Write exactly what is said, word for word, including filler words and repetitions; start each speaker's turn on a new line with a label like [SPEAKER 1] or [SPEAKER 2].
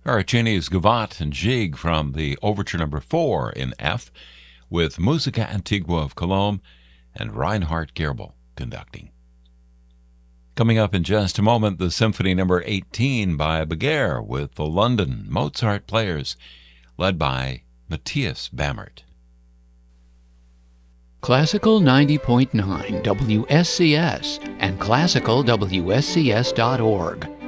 [SPEAKER 1] Caracciini's Gavotte and Gigue from the Overture Number four in F, with Musica Antigua of Cologne and Reinhard Gerbel conducting. Coming up in just a moment, the Symphony Number eighteen by Beguer with the London Mozart Players, led by Matthias Bammert.
[SPEAKER 2] Classical ninety point nine W S C S and classical W S C S dot org.